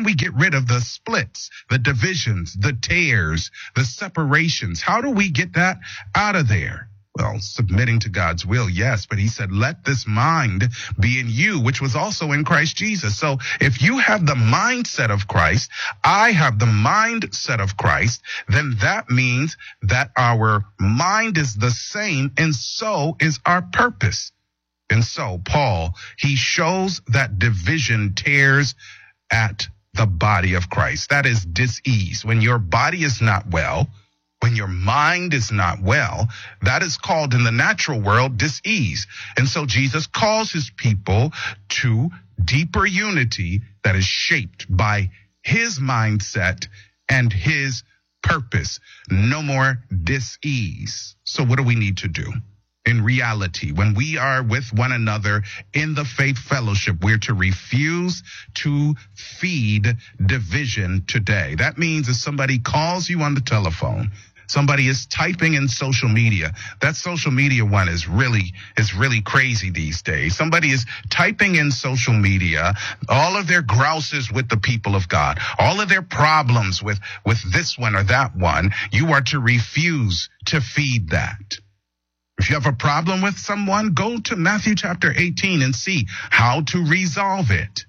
can we get rid of the splits, the divisions, the tears, the separations? How do we get that out of there? Well, submitting to God's will, yes, but he said, let this mind be in you, which was also in Christ Jesus. So if you have the mindset of Christ, I have the mindset of Christ, then that means that our mind is the same, and so is our purpose. And so Paul, he shows that division tears at the body of Christ. That is dis-ease. When your body is not well, when your mind is not well, that is called in the natural world dis-ease. And so Jesus calls his people to deeper unity that is shaped by his mindset and his purpose. No more dis-ease. So what do we need to do? In reality, when we are with one another in the faith fellowship, we're to refuse to feed division today. That means if somebody calls you on the telephone, somebody is typing in social media. That social media one is really crazy these days. Somebody is typing in social media all of their grouses with the people of God, all of their problems with this one or that one. You are to refuse to feed that. If you have a problem with someone, go to Matthew chapter 18 and see how to resolve it.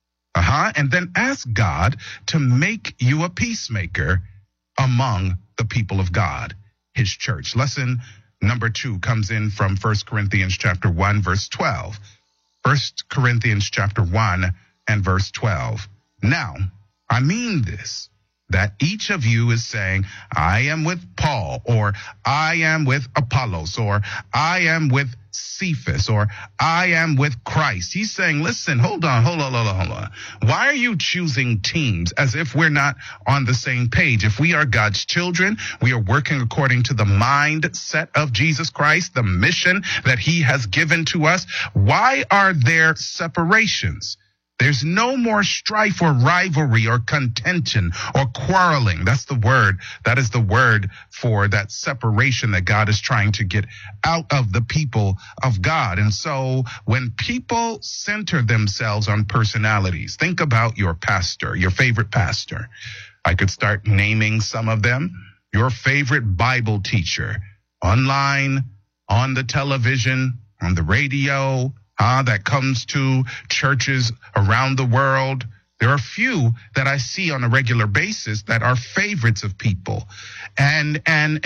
And then ask God to make you a peacemaker among the people of God, his church. Lesson number 2 comes in from 1 Corinthians chapter 1, verse 12. 1 Corinthians chapter 1 and verse 12. Now, I mean this, that each of you is saying, I am with Paul, or I am with Apollos, or I am with Cephas, or I am with Christ. He's saying, listen, hold on. Why are you choosing teams as if we're not on the same page? If we are God's children, we are working according to the mindset of Jesus Christ, the mission that he has given to us. Why are there separations? There's no more strife or rivalry or contention or quarreling. That's the word. That is the word for that separation that God is trying to get out of the people of God. And so when people center themselves on personalities, think about your pastor, your favorite pastor. I could start naming some of them. Your favorite Bible teacher, online, on the television, on the radio, that comes to churches around the world. There are few that I see on a regular basis that are favorites of people, and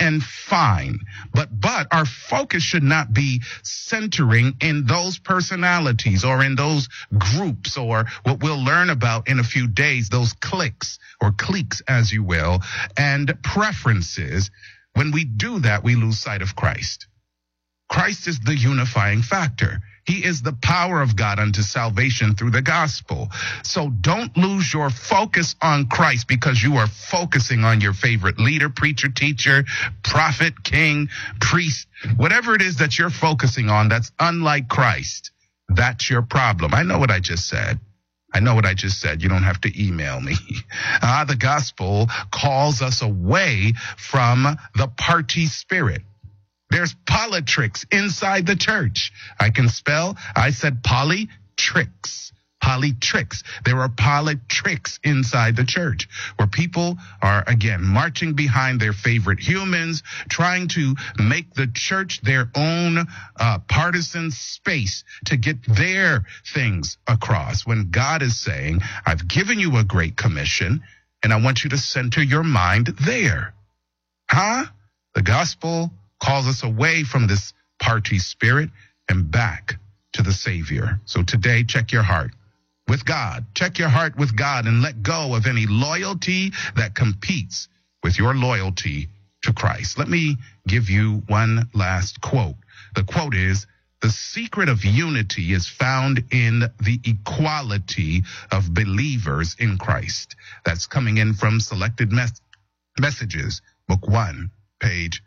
fine. But our focus should not be centering in those personalities or in those groups, or what we'll learn about in a few days, those cliques or cliques, as you will, and preferences. When we do that, we lose sight of Christ. Christ is the unifying factor. He is the power of God unto salvation through the gospel. So don't lose your focus on Christ because you are focusing on your favorite leader, preacher, teacher, prophet, king, priest, whatever it is that you're focusing on that's unlike Christ. That's your problem. I know what I just said. You don't have to email me. The gospel calls us away from the party spirit. There's politricks inside the church. I said polytricks. There are politricks inside the church where people are, again, marching behind their favorite humans, trying to make the church their own partisan space to get their things across. When God is saying, I've given you a great commission and I want you to center your mind there. The gospel calls us away from this party spirit and back to the Savior. So today, check your heart with God. Check your heart with God and let go of any loyalty that competes with your loyalty to Christ. Let me give you one last quote. The quote is, the secret of unity is found in the equality of believers in Christ. That's coming in from Selected Messages, Book 1, page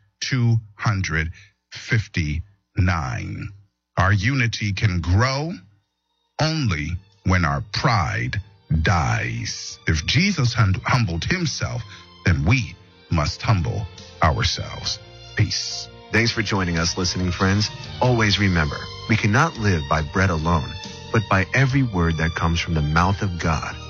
259. Our unity can grow only when our pride dies. If Jesus humbled himself, then we must humble ourselves. Peace. Thanks for joining us, listening friends. Always remember, we cannot live by bread alone, but by every word that comes from the mouth of God.